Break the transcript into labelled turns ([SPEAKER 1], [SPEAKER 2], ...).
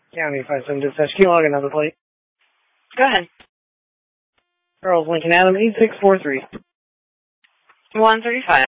[SPEAKER 1] County 57 dispatch. Can you log another plate?
[SPEAKER 2] Go ahead.
[SPEAKER 1] Charles Lincoln Adam, 8643.
[SPEAKER 2] 135.